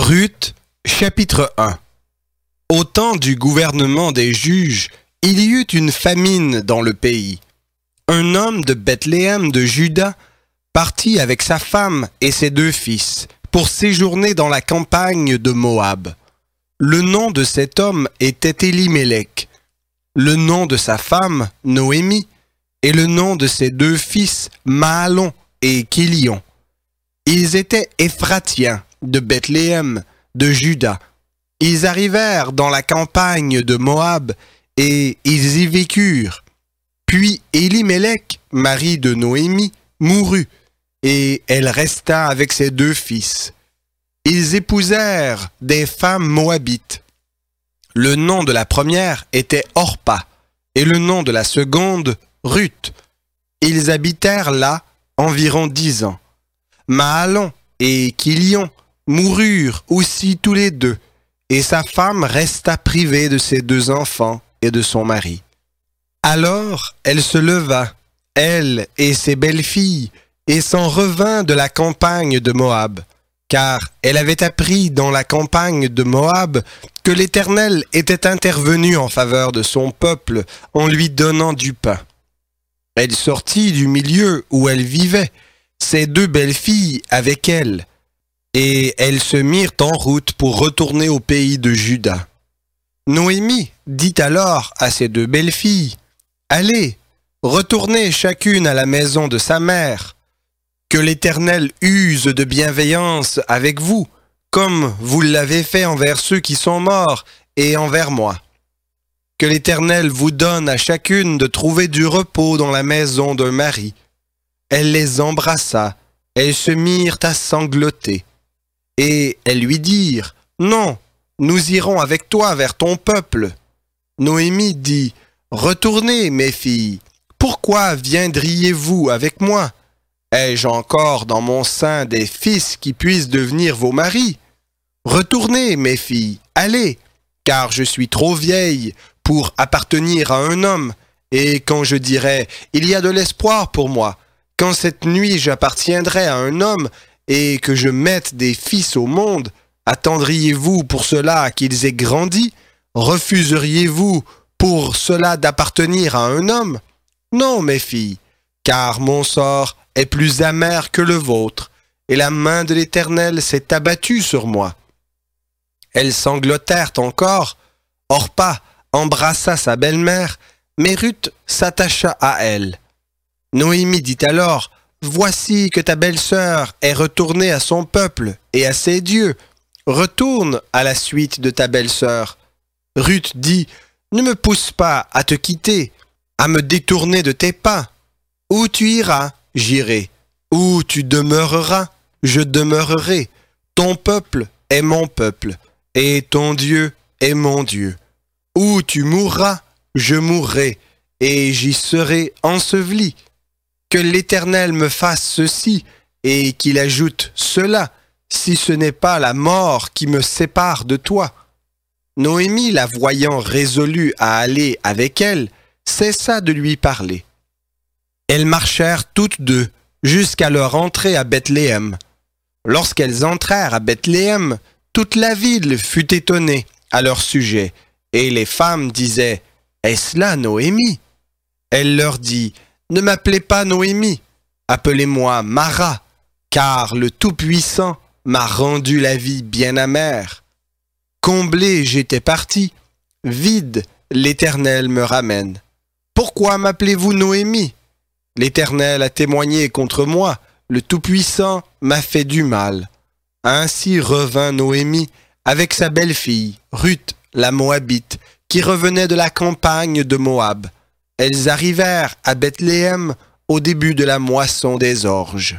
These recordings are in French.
Ruth, chapitre 1. Au temps du gouvernement des juges, il y eut une famine dans le pays. Un homme de Bethléem de Juda partit avec sa femme et ses 2 fils pour séjourner dans la campagne de Moab. Le nom de cet homme était Élimélec, le nom de sa femme Noémie, et le nom de ses 2 fils Mahalon et Kélion. Ils étaient Éphratiens de Bethléem, de Juda. Ils arrivèrent dans la campagne de Moab et ils y vécurent. Puis Élimélec, mari de Noémie, mourut et elle resta avec ses 2 fils. Ils épousèrent des femmes moabites. Le nom de la première était Orpa et le nom de la seconde Ruth. Ils habitèrent là environ 10 ans. Mahalon et Kélion moururent aussi tous les 2, et sa femme resta privée de ses 2 enfants et de son mari. Alors elle se leva, elle et ses belles-filles, et s'en revint de la campagne de Moab, car elle avait appris dans la campagne de Moab que l'Éternel était intervenu en faveur de son peuple en lui donnant du pain. Elle sortit du milieu où elle vivait, ses 2 belles-filles avec elle, et elles se mirent en route pour retourner au pays de Juda. Noémie dit alors à ses 2 belles-filles, « Allez, retournez chacune à la maison de sa mère. Que l'Éternel use de bienveillance avec vous, comme vous l'avez fait envers ceux qui sont morts et envers moi. Que l'Éternel vous donne à chacune de trouver du repos dans la maison d'un mari. » Elle les embrassa, elles se mirent à sangloter. Et elles lui dirent, « Non, nous irons avec toi vers ton peuple. » Noémie dit, « Retournez, mes filles, pourquoi viendriez-vous avec moi? Ai-je encore dans mon sein des fils qui puissent devenir vos maris? Retournez, mes filles, allez, car je suis trop vieille pour appartenir à un homme, et quand je dirai, il y a de l'espoir pour moi, quand cette nuit j'appartiendrai à un homme, et que je mette des fils au monde, attendriez-vous pour cela qu'ils aient grandi? Refuseriez-vous pour cela d'appartenir à un homme? Non, mes filles, car mon sort est plus amer que le vôtre, et la main de l'Éternel s'est abattue sur moi. » Elles sanglotèrent encore. Orpa embrassa sa belle-mère, mais Ruth s'attacha à elle. Noémie dit alors, « Voici que ta belle-sœur est retournée à son peuple et à ses dieux. Retourne à la suite de ta belle-sœur. » Ruth dit, « Ne me pousse pas à te quitter, à me détourner de tes pas. Où tu iras, j'irai. Où tu demeureras, je demeurerai. Ton peuple est mon peuple, et ton Dieu est mon Dieu. Où tu mourras, je mourrai, et j'y serai enseveli. Que l'Éternel me fasse ceci, et qu'il ajoute cela, si ce n'est pas la mort qui me sépare de toi. » Noémie, la voyant résolue à aller avec elle, cessa de lui parler. Elles marchèrent toutes 2 jusqu'à leur entrée à Bethléem. Lorsqu'elles entrèrent à Bethléem, toute la ville fut étonnée à leur sujet, et les femmes disaient, « Est-ce là Noémie? » Elle leur dit, « Ne m'appelez pas Noémie, appelez-moi Mara, car le Tout-Puissant m'a rendu la vie bien amère. Comblé j'étais parti, vide l'Éternel me ramène. Pourquoi m'appelez-vous Noémie? L'Éternel a témoigné contre moi, le Tout-Puissant m'a fait du mal. » Ainsi revint Noémie avec sa belle-fille, Ruth, la Moabite, qui revenait de la campagne de Moab. Elles arrivèrent à Bethléem au début de la moisson des orges.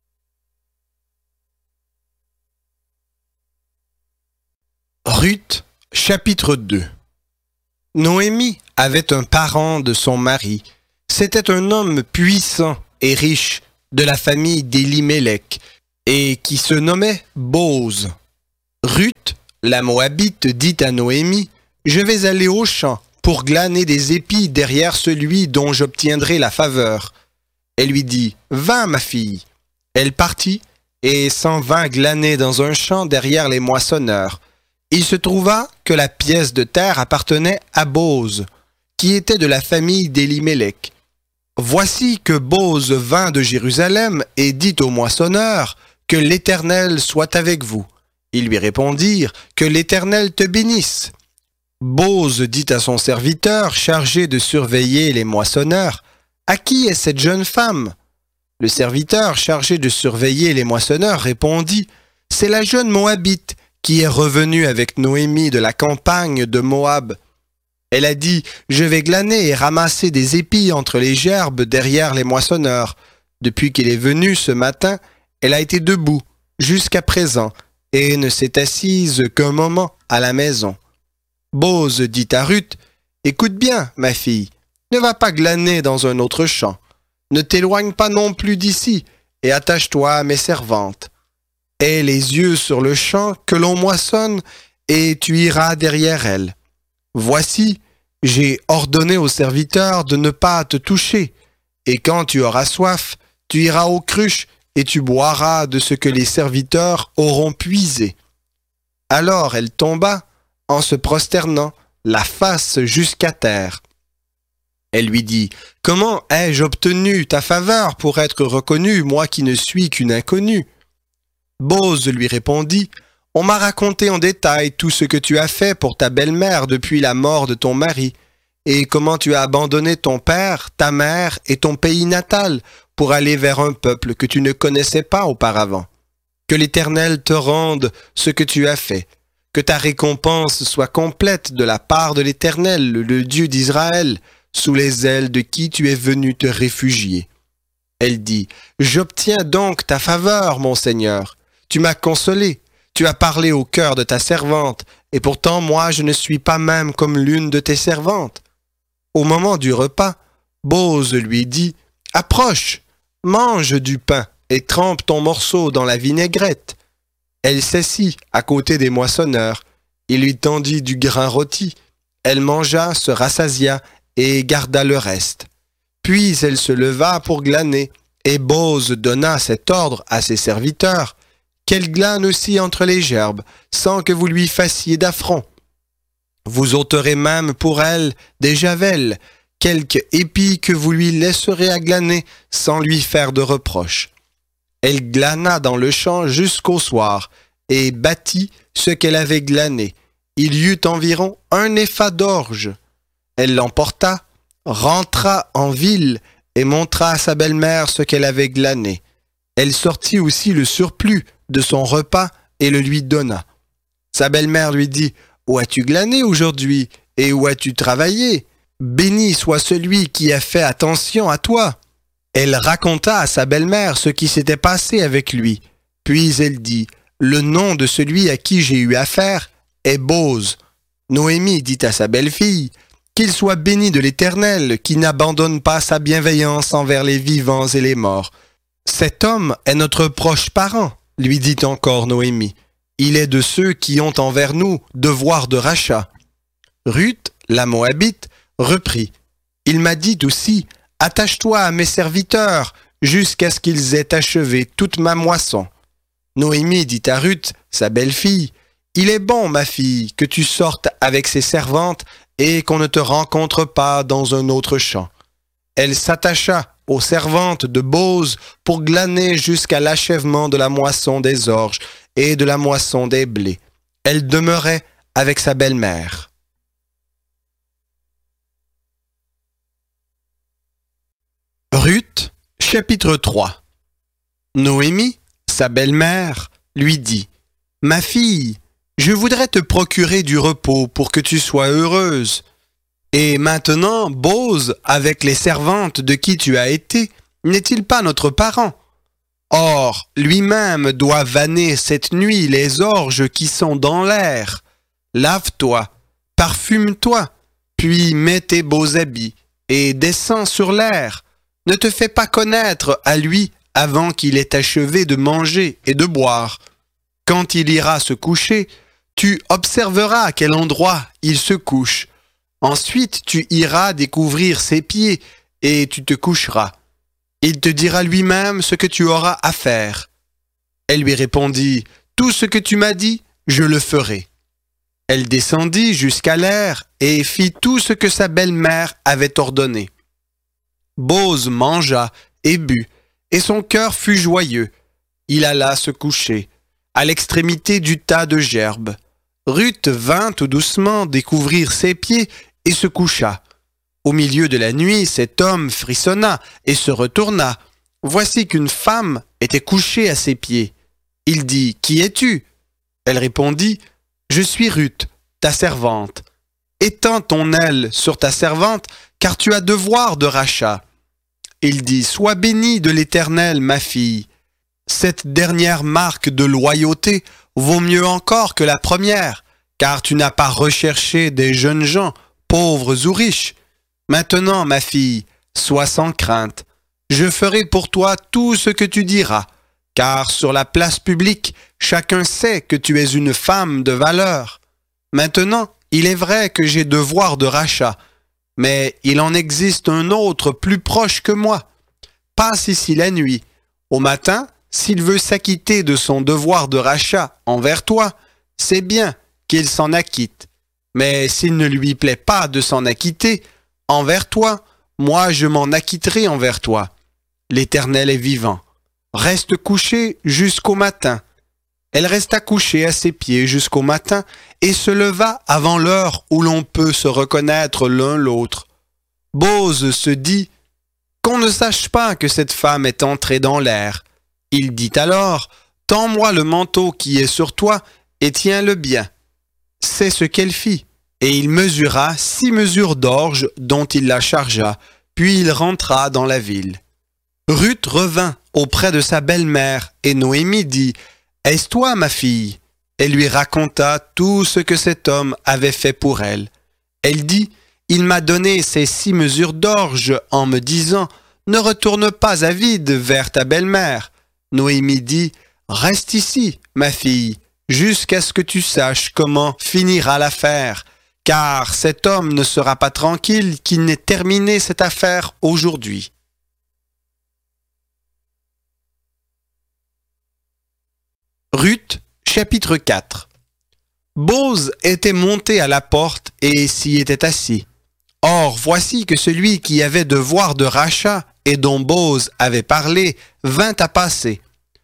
Ruth, chapitre 2. Noémie avait un parent de son mari. C'était un homme puissant et riche de la famille d'Élimélec et qui se nommait Bose. Ruth, la Moabite, dit à Noémie, « Je vais aller au champ pour glaner des épis derrière celui dont j'obtiendrai la faveur. » Elle lui dit, « Va, ma fille. » Elle partit et s'en vint glaner dans un champ derrière les moissonneurs. Il se trouva que la pièce de terre appartenait à Boz, qui était de la famille d'Élimélec. Voici que Boz vint de Jérusalem et dit aux moissonneurs « Que l'Éternel soit avec vous. » Ils lui répondirent « Que l'Éternel te bénisse. » Boz dit à son serviteur chargé de surveiller les moissonneurs « À qui est cette jeune femme ?» Le serviteur chargé de surveiller les moissonneurs répondit « C'est la jeune Moabite qui est revenue avec Noémie de la campagne de Moab. Elle a dit « Je vais glaner et ramasser des épis entre les gerbes derrière les moissonneurs. Depuis qu'elle est venue ce matin, elle a été debout jusqu'à présent et ne s'est assise qu'un moment à la maison. » Boz dit à Ruth « Écoute bien, ma fille, ne va pas glaner dans un autre champ. Ne t'éloigne pas non plus d'ici et attache-toi à mes servantes. Aie les yeux sur le champ que l'on moissonne et tu iras derrière elles. Voici, j'ai ordonné aux serviteurs de ne pas te toucher, et quand tu auras soif, tu iras aux cruches et tu boiras de ce que les serviteurs auront puisé. » Alors elle tomba, en se prosternant, la face jusqu'à terre. Elle lui dit « Comment ai-je obtenu ta faveur pour être reconnue, moi qui ne suis qu'une inconnue ?» Boz lui répondit « On m'a raconté en détail tout ce que tu as fait pour ta belle-mère depuis la mort de ton mari, et comment tu as abandonné ton père, ta mère et ton pays natal pour aller vers un peuple que tu ne connaissais pas auparavant. Que l'Éternel te rende ce que tu as fait, que ta récompense soit complète de la part de l'Éternel, le Dieu d'Israël, sous les ailes de qui tu es venu te réfugier. » Elle dit « J'obtiens donc ta faveur, mon Seigneur. Tu m'as consolé, tu as parlé au cœur de ta servante, et pourtant moi je ne suis pas même comme l'une de tes servantes. » Au moment du repas, Boz lui dit « Approche, mange du pain et trempe ton morceau dans la vinaigrette. » Elle s'assit à côté des moissonneurs. Il lui tendit du grain rôti. Elle mangea, se rassasia et garda le reste. Puis elle se leva pour glaner, et Boz donna cet ordre à ses serviteurs, qu'elle glane aussi entre les gerbes, sans que vous lui fassiez d'affront. Vous ôterez même pour elle des javelles, quelques épis que vous lui laisserez à glaner, sans lui faire de reproche. Elle glana dans le champ jusqu'au soir, et battit ce qu'elle avait glané. Il y eut environ 1 épha d'orge. Elle l'emporta, rentra en ville et montra à sa belle-mère ce qu'elle avait glané. Elle sortit aussi le surplus de son repas et le lui donna. Sa belle-mère lui dit « Où as-tu glané aujourd'hui et où as-tu travaillé? Béni soit celui qui a fait attention à toi. » Elle raconta à sa belle-mère ce qui s'était passé avec lui. Puis elle dit « Le nom de celui à qui j'ai eu affaire est Boz. » Noémie dit à sa belle-fille « Qu'il soit béni de l'Éternel, qui n'abandonne pas sa bienveillance envers les vivants et les morts. Cet homme est notre proche parent, lui dit encore Noémie. Il est de ceux qui ont envers nous devoir de rachat. » Ruth, la Moabite, reprit. « Il m'a dit aussi, attache-toi à mes serviteurs jusqu'à ce qu'ils aient achevé toute ma moisson. » Noémie dit à Ruth, sa belle-fille, « Il est bon, ma fille, que tu sortes avec ses servantes et qu'on ne te rencontre pas dans un autre champ. » Elle s'attacha aux servantes de Boz pour glaner jusqu'à l'achèvement de la moisson des orges et de la moisson des blés. Elle demeurait avec sa belle-mère. Ruth, chapitre 3. Noémie, sa belle-mère, lui dit « Ma fille, je voudrais te procurer du repos pour que tu sois heureuse. Et maintenant, Boz, avec les servantes de qui tu as été, n'est-il pas notre parent? Or, lui-même doit vanner cette nuit les orges qui sont dans l'air. Lave-toi, parfume-toi, puis mets tes beaux habits, et descends sur l'air. Ne te fais pas connaître à lui avant qu'il ait achevé de manger et de boire. Quand il ira se coucher, tu observeras à quel endroit il se couche. Ensuite, tu iras découvrir ses pieds et tu te coucheras. Il te dira lui-même ce que tu auras à faire. Elle lui répondit, « Tout ce que tu m'as dit, je le ferai. » Elle descendit jusqu'à l'aire et fit tout ce que sa belle-mère avait ordonné. Bose mangea et but, et son cœur fut joyeux. Il alla se coucher, à l'extrémité du tas de gerbes. Ruth vint tout doucement découvrir ses pieds et se coucha. Au milieu de la nuit, cet homme frissonna et se retourna. Voici qu'une femme était couchée à ses pieds. Il dit, « Qui es-tu » Elle répondit, « Je suis Ruth, ta servante. Étends ton aile sur ta servante, car tu as devoir de rachat. » Il dit, « Sois bénie de l'Éternel, ma fille. Cette dernière marque de loyauté vaut mieux encore que la première, car tu n'as pas recherché des jeunes gens, pauvres ou riches. Maintenant, ma fille, sois sans crainte. Je ferai pour toi tout ce que tu diras, car sur la place publique, chacun sait que tu es une femme de valeur. Maintenant, il est vrai que j'ai devoir de rachat, mais il en existe un autre plus proche que moi. Passe ici la nuit. Au matin, s'il veut s'acquitter de son devoir de rachat envers toi, c'est bien qu'il s'en acquitte. Mais s'il ne lui plaît pas de s'en acquitter envers toi, moi je m'en acquitterai envers toi. L'Éternel est vivant. Reste couché jusqu'au matin. » Elle resta couchée à ses pieds jusqu'au matin et se leva avant l'heure où l'on peut se reconnaître l'un l'autre. Bose se dit, « Qu'on ne sache pas que cette femme est entrée dans l'air. » Il dit alors, « Tends-moi le manteau qui est sur toi et tiens-le bien. » C'est ce qu'elle fit, et il mesura 6 mesures d'orge dont il la chargea, puis il rentra dans la ville. Ruth revint auprès de sa belle-mère, et Noémie dit, « Est-ce toi, ma fille ?» Elle lui raconta tout ce que cet homme avait fait pour elle. Elle dit, « Il m'a donné ces 6 mesures d'orge en me disant, « Ne retourne pas à vide vers ta belle-mère. » Noémie dit, « Reste ici, ma fille, jusqu'à ce que tu saches comment finira l'affaire, car cet homme ne sera pas tranquille qu'il n'ait terminé cette affaire aujourd'hui. » Ruth, chapitre 4. Bose était monté à la porte et s'y était assis. Or, voici que celui qui avait devoir de rachat et dont Bose avait parlé vint à passer.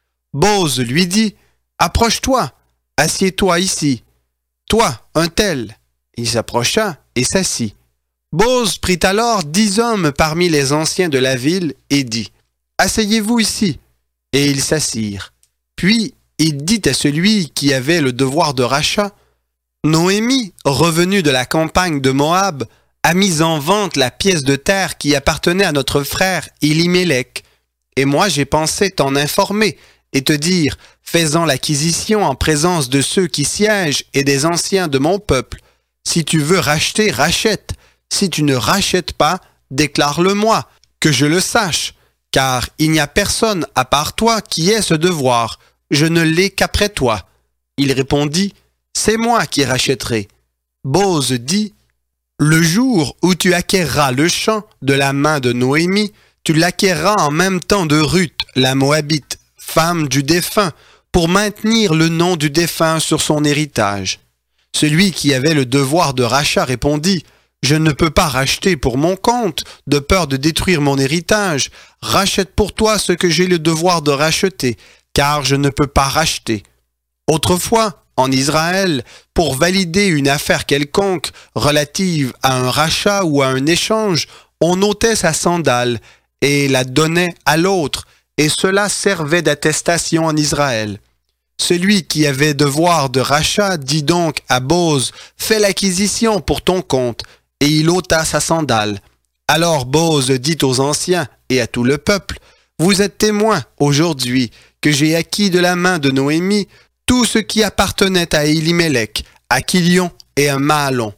Bose lui dit, « Approche-toi, assieds-toi ici. Toi, un tel. » Il s'approcha et s'assit. Bose prit alors 10 hommes parmi les anciens de la ville et dit, « Asseyez-vous ici. » Et ils s'assirent. Puis il dit à celui qui avait le devoir de rachat, « Noémie, revenue de la campagne de Moab, a mis en vente la pièce de terre qui appartenait à notre frère Élimélec. Et moi j'ai pensé t'en informer et te dire, fais-en l'acquisition en présence de ceux qui siègent et des anciens de mon peuple. Si tu veux racheter, rachète. Si tu ne rachètes pas, déclare-le-moi, que je le sache, car il n'y a personne à part toi qui ait ce devoir. Je ne l'ai qu'après toi. » Il répondit, « C'est moi qui rachèterai. » Bose dit, « Le jour où tu acquerras le champ de la main de Noémie, tu l'acquerras en même temps de Ruth, la Moabite, femme du défunt, pour maintenir le nom du défunt sur son héritage. » Celui qui avait le devoir de rachat répondit, « Je ne peux pas racheter pour mon compte, de peur de détruire mon héritage. Rachète pour toi ce que j'ai le devoir de racheter, car je ne peux pas racheter. » Autrefois, en Israël, pour valider une affaire quelconque relative à un rachat ou à un échange, on ôtait sa sandale et la donnait à l'autre, et cela servait d'attestation en Israël. Celui qui avait devoir de rachat dit donc à Bose, « Fais l'acquisition pour ton compte. » Et il ôta sa sandale. Alors Bose dit aux anciens et à tout le peuple, « Vous êtes témoins aujourd'hui que j'ai acquis de la main de Noémie tout ce qui appartenait à Élimélec, à Kilion et à Mahalon,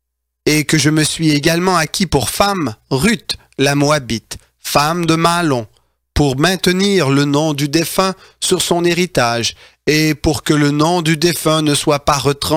et que je me suis également acquis pour femme Ruth, la Moabite, femme de Mahalon, pour maintenir le nom du défunt sur son héritage, et pour que le nom du défunt ne soit pas retranché